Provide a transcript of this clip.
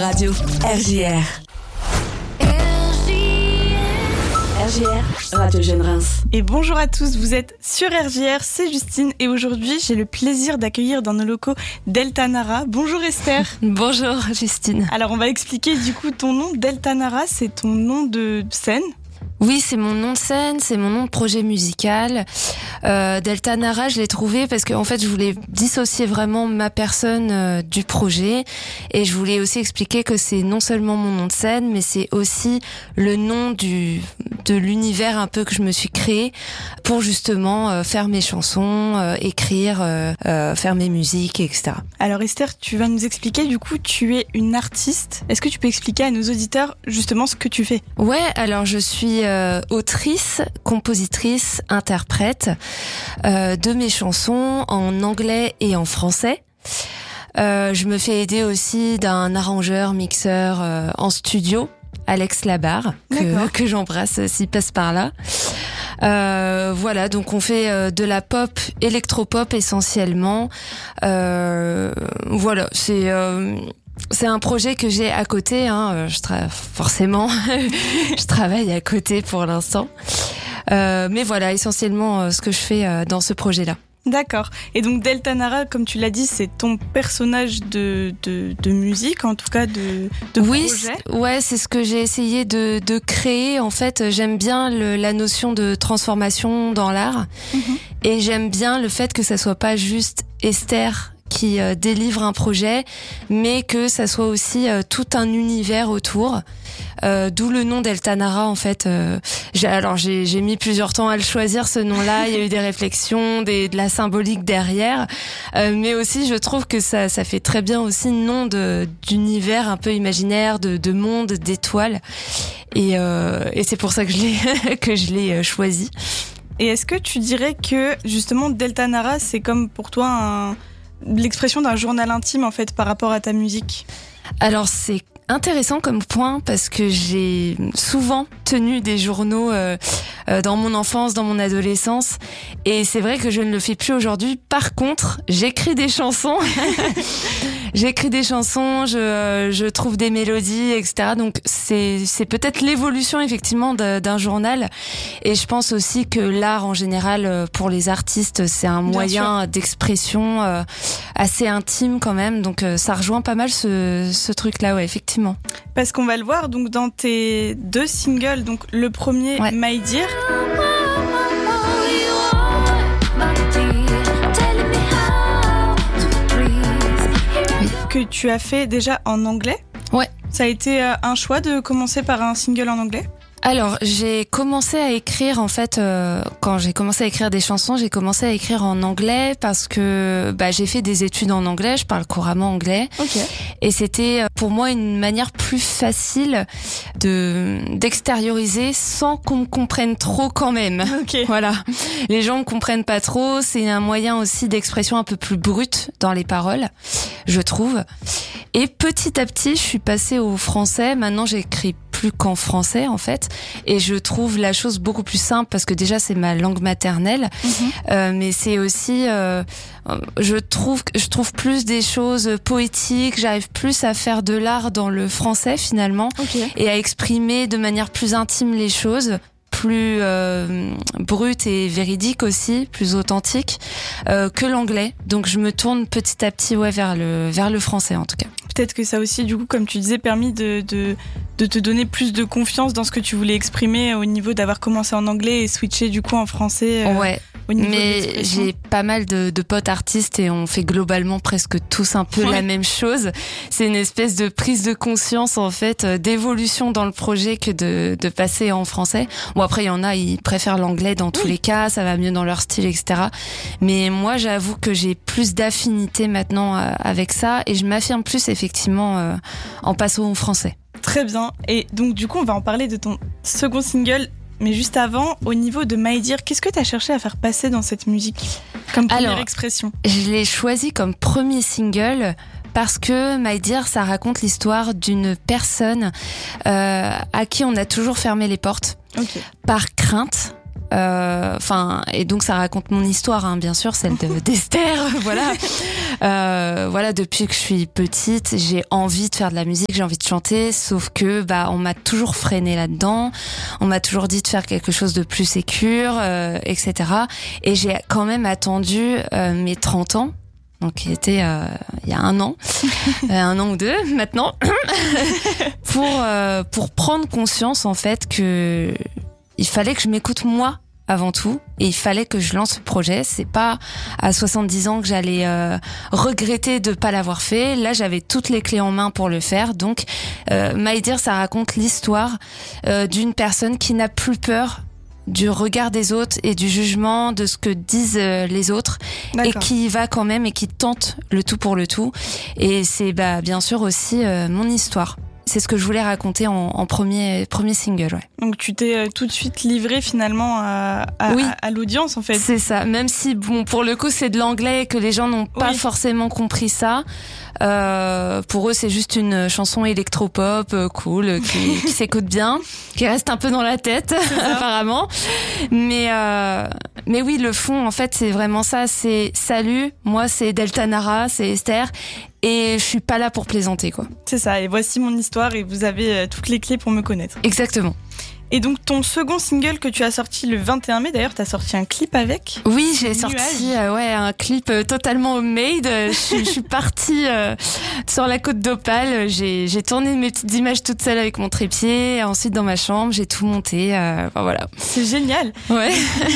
radio. RJR. RJR, Radio Jeune Reims. Et bonjour à tous, vous êtes sur RJR, c'est Justine et aujourd'hui j'ai le plaisir d'accueillir dans nos locaux Delta Nara. Bonjour Esther. Bonjour Justine. Alors on va expliquer du coup ton nom. Delta Nara, c'est ton nom de scène? Oui, c'est mon nom de scène, c'est mon nom de projet musical. Delta Nara, je l'ai trouvé parce que en fait, je voulais dissocier vraiment ma personne du projet, et je voulais aussi expliquer que c'est non seulement mon nom de scène, mais c'est aussi le nom de l'univers un peu que je me suis créé pour justement faire mes chansons, écrire, faire mes musiques, etc. Alors Esther, tu vas nous expliquer, du coup, tu es une artiste. Est-ce que tu peux expliquer à nos auditeurs justement ce que tu fais? Ouais, alors je suis autrice, compositrice, interprète de mes chansons en anglais et en français. Je me fais aider aussi d'un arrangeur, mixeur en studio, Alex Labarre, que j'embrasse s'il passe par là. Voilà, donc on fait de la pop, électropop essentiellement. Voilà, c'est un projet que j'ai à côté, hein. Forcément, je travaille à côté pour l'instant. Mais voilà, essentiellement ce que je fais dans ce projet-là. D'accord. Et donc Delta Nara, comme tu l'as dit, c'est ton personnage de musique, en tout cas de oui, projet. Ouais, c'est ce que j'ai essayé de créer. En fait, j'aime bien la notion de transformation dans l'art. Et j'aime bien le fait que ça soit pas juste Esther qui délivre un projet, mais que ça soit aussi tout un univers autour. D'où le nom Delta Nara, en fait. J'ai mis plusieurs temps à le choisir, ce nom-là. Il y a eu des réflexions, de la symbolique derrière. Mais aussi, je trouve que ça fait très bien aussi nom d'univers un peu imaginaire, de monde, d'étoiles. Et c'est pour ça que je l'ai choisi. Et est-ce que tu dirais que, justement, Delta Nara, c'est comme pour toi l'expression d'un journal intime, en fait, par rapport à ta musique? Alors, c'est intéressant comme point parce que j'ai souvent tenu des journaux dans mon enfance, dans mon adolescence, et c'est vrai que je ne le fais plus aujourd'hui. Par contre, j'écris des chansons. Je trouve des mélodies, etc. Donc c'est peut-être l'évolution effectivement d'un journal, et je pense aussi que l'art en général pour les artistes, c'est un moyen d'expression assez intime quand même. Donc ça rejoint pas mal ce truc-là, ouais, effectivement. Parce qu'on va le voir donc dans tes 2 singles, donc le premier, ouais. My Dear. Que tu as fait déjà en anglais. Ouais. Ça a été un choix de commencer par un single en anglais? Alors, j'ai commencé à écrire, en fait, quand j'ai commencé à écrire des chansons, j'ai commencé à écrire en anglais parce que j'ai fait des études en anglais, je parle couramment anglais. Okay. Et c'était pour moi une manière plus facile d'extérioriser sans qu'on me comprenne trop quand même. Okay. Voilà. Les gens me comprennent pas trop, c'est un moyen aussi d'expression un peu plus brute dans les paroles, je trouve. Et petit à petit, je suis passée au français. Maintenant, j'écris plus qu'en français, en fait. Et je trouve la chose beaucoup plus simple parce que déjà, c'est ma langue maternelle. Mais c'est aussi, je trouve plus des choses poétiques. J'arrive plus à faire de l'art dans le français, finalement. Okay. Et à exprimer de manière plus intime les choses, plus brute et véridique aussi, plus authentique que l'anglais. Donc je me tourne petit à petit vers le français, en tout cas. Peut-être que ça aussi, du coup, comme tu disais, permis de te donner plus de confiance dans ce que tu voulais exprimer au niveau d'avoir commencé en anglais et switcher du coup en français. Ouais. Mais j'ai pas mal de potes artistes et on fait globalement presque tous un peu la même chose. C'est une espèce de prise de conscience, en fait, d'évolution dans le projet que de passer en français. Bon, après, il y en a, ils préfèrent l'anglais dans tous les cas, ça va mieux dans leur style, etc. Mais moi, j'avoue que j'ai plus d'affinité maintenant avec ça, et je m'affirme plus effectivement en passant au français. Très bien. Et donc, du coup, on va en parler de ton second single. Mais juste avant, au niveau de My Dear, qu'est-ce que tu as cherché à faire passer dans cette musique comme première expression? Je l'ai choisi comme premier single parce que My Dear, ça raconte l'histoire d'une personne à qui on a toujours fermé les portes par crainte Et donc ça raconte mon histoire, hein, bien sûr, celle d'Esther. Voilà, depuis que je suis petite, j'ai envie de faire de la musique, j'ai envie de chanter, sauf que on m'a toujours freiné là-dedans. On m'a toujours dit de faire quelque chose de plus sécure, etc. Et j'ai quand même attendu mes 30 ans. Donc, qui était il y a un an ou deux maintenant, pour prendre conscience en fait que il fallait que je m'écoute moi avant tout, et il fallait que je lance ce projet. C'est pas à 70 ans que j'allais regretter de pas l'avoir fait. Là, j'avais toutes les clés en main pour le faire. Donc, My Dear, ça raconte l'histoire d'une personne qui n'a plus peur du regard des autres et du jugement de ce que disent les autres. D'accord. Et qui y va quand même et qui tente le tout pour le tout. Et c'est bien sûr aussi mon histoire. C'est ce que je voulais raconter en premier single, ouais. Donc tu t'es tout de suite livrée finalement à l'audience en fait. C'est ça, même si pour le coup c'est de l'anglais et que les gens n'ont pas forcément compris ça. Pour eux c'est juste une chanson électropop cool qui s'écoute bien, qui reste un peu dans la tête apparemment. Mais oui, le fond en fait c'est vraiment ça, c'est salut, moi c'est Delta Nara, c'est Esther. Et je suis pas là pour plaisanter, quoi. C'est ça, et voici mon histoire et vous avez toutes les clés pour me connaître. Exactement. Et donc ton second single que tu as sorti le 21 mai, d'ailleurs t'as sorti un clip avec. Oui, j'ai sorti un clip totalement homemade. Je suis partie sur la côte d'Opale, j'ai tourné mes petites images toute seule avec mon trépied, ensuite dans ma chambre, j'ai tout monté, voilà. C'est génial. Ouais.